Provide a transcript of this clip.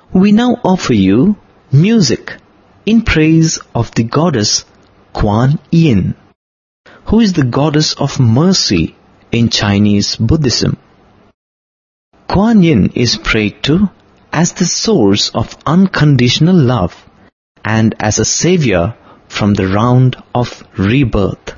We now offer you music in praise of the goddess Kuan Yin, who is the goddess of mercy in Chinese Buddhism. Kuan Yin is prayed to as the source of unconditional love and as a savior from the round of rebirth.